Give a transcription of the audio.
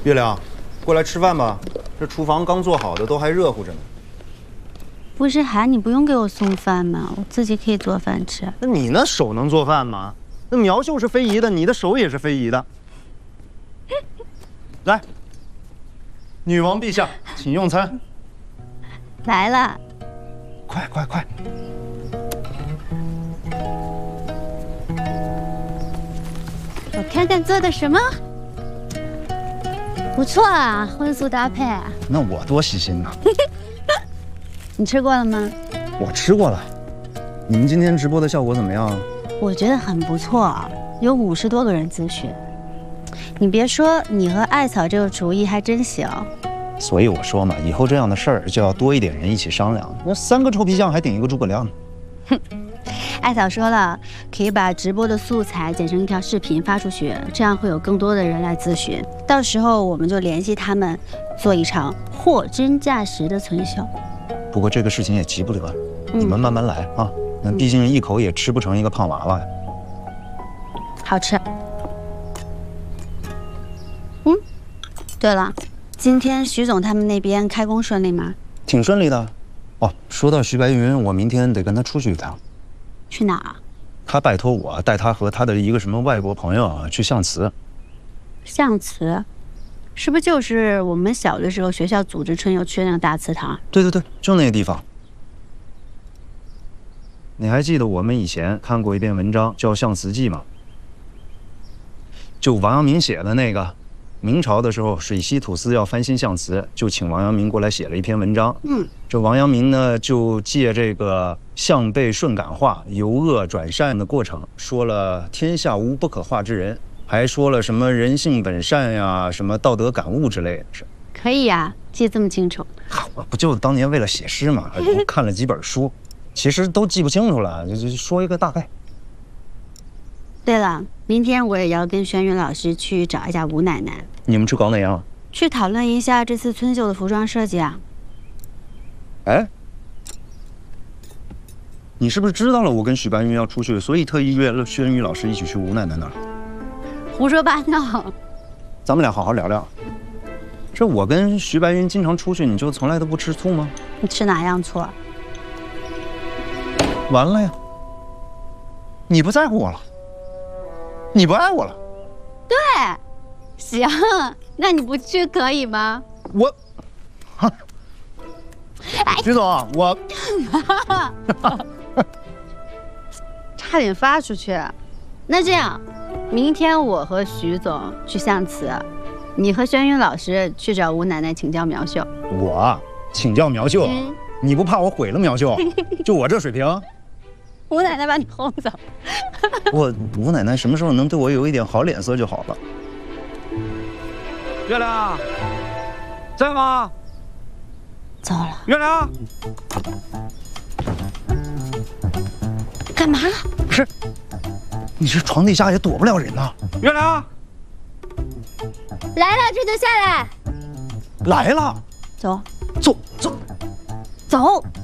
月亮，过来吃饭吧，这厨房刚做好的，都还热乎着呢。 不是喊你不用给我送饭吗？我自己可以做饭吃。 那你那手能做饭吗？那苗绣是非遗的，你的手也是非遗的。来，女王陛下，请用餐。 来了， 快快快！ 我看看做的什么，不错啊，荤素搭配。 那我多细心呐！ 你吃过了吗？ 我吃过了。你们今天直播的效果怎么样？ 我觉得很不错，有50多个人咨询。你别说，你和艾草这个主意还真行。 所以我说嘛，以后这样的事儿就要多一点人一起商量。那3个臭皮匠还顶一个诸葛亮呢。 哼，艾草说了，可以把直播的素材剪成一条视频发出去，这样会有更多的人来咨询。到时候我们就联系他们，做一场货真价实的促销。 不过这个事情也急不得，你们慢慢来啊。那毕竟一口也吃不成一个胖娃娃呀。 好吃。对了，今天徐总他们那边开工顺利吗？ 挺顺利的。哦，说到徐白云，我明天得跟他出去一趟。 去哪儿？ 他拜托我带他和他的一个什么外国朋友啊去象辞。 象辞，是不是就是我们小的时候学校组织春游去的那个大祠堂？ 对对对，就那个地方。你还记得我们以前看过一篇文章叫《象辞记》吗？就王阳明写的那个。明朝的时候，水西土司要翻新象辞，就请王阳明过来写了一篇文章。这王阳明呢，就借这个象背顺感化、由恶转善的过程，说了天下无不可化之人，还说了什么人性本善呀、什么道德感悟之类的事。 可以呀，记得这么清楚。 我不就当年为了写诗嘛，看了几本书，其实都记不清楚了，就说一个大概。 对了，明天我也要跟轩云老师去找一下吴奶奶。 你们去搞哪样？ 去讨论一下这次春秀的服装设计啊。 哎，你是不是知道了我跟许白云要出去，所以特意约了轩宇老师一起去吴奶奶那儿？ 胡说八道！ 咱们俩好好聊聊。这我跟徐白云经常出去，你就从来都不吃醋吗？ 你吃哪样醋？ 完了呀！你不在乎我了。你不爱我了？ 对，行，那你不去可以吗？ 我，徐总，我差点发出去。那这样，明天我和徐总去象辞，你和轩云老师去找吴奶奶请教苗绣。 我请教苗绣，你不怕我毁了苗绣？就我这水平？ 吴奶奶把你轰走。 吴奶奶什么时候能对我有一点好脸色就好了。 月亮，在吗？ 走了。 月亮， 干嘛？ 不是，你这床底下也躲不了人呐。 月亮， 来了，这就下来。 来了， 走， 走走走。